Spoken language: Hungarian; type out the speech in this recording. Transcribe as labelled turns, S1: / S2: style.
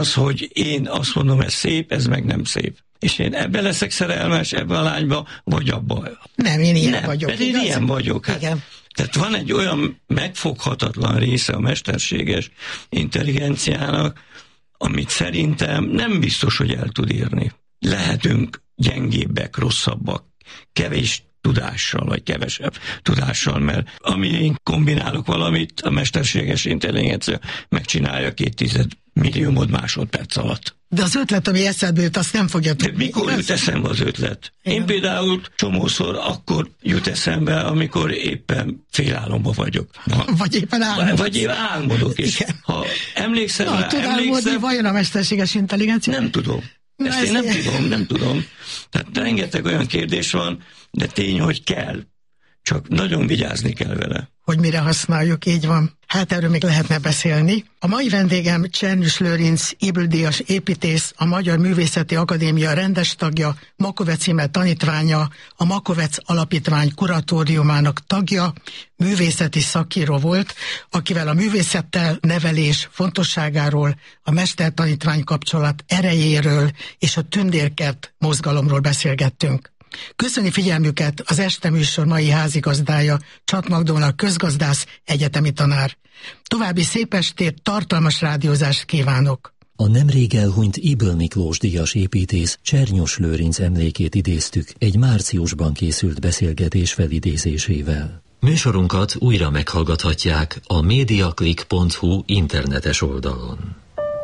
S1: Az, hogy én azt mondom, ez szép, ez meg nem szép. És én ebbe leszek szerelmes, ebbe a lányba, vagy abba.
S2: Nem, én ilyen vagyok.
S1: Pedig én ilyen vagyok. Hát, igen. Tehát van egy olyan megfoghatatlan része a mesterséges intelligenciának, amit szerintem nem biztos, hogy el tud írni. Lehetünk gyengébbek, rosszabbak, kevés tudással, vagy kevesebb tudással, mert amíg kombinálok valamit, a mesterséges intelligencia megcsinálja 2 milliómod másodperc alatt.
S2: De az ötlet, ami eszedbe jut, azt nem fogja tudni.
S1: De mikor jut eszembe az ötlet? Igen. Én például csomószor akkor jut eszembe, amikor éppen félálomba vagyok.
S2: Vagy éppen álmodok.
S1: Vagy éppen álmodok is. Igen. Ha emlékszem rá,
S2: tud álmodni, vajon a mesterséges intelligencia?
S1: Nem tudom. Ezt én nem tudom. Tehát rengeteg olyan kérdés van, de tény, hogy kell. Csak nagyon vigyázni kell vele.
S2: Hogy mire használjuk, így van. Hát erről még lehetne beszélni. A mai vendégem Csernyus Lőrinc, Ybl-díjas építész, a Magyar Művészeti Akadémia rendes tagja, Makovec íme tanítványa, a Makovec Alapítvány kuratóriumának tagja, művészeti szakíró volt, akivel a művészettel, nevelés fontosságáról, a mestertanítvány kapcsolat erejéről és a Tündérkert mozgalomról beszélgettünk. Köszöni figyelmüket az este műsor mai házigazdája, Csat Magdolna közgazdász, egyetemi tanár. További szép estét, tartalmas rádiózást kívánok!
S3: A nemrég elhunyt Ybl Miklós díjas építész Csernyus Lőrinc emlékét idéztük egy márciusban készült beszélgetés felidézésével. Műsorunkat újra meghallgathatják a mediaclick.hu internetes oldalon.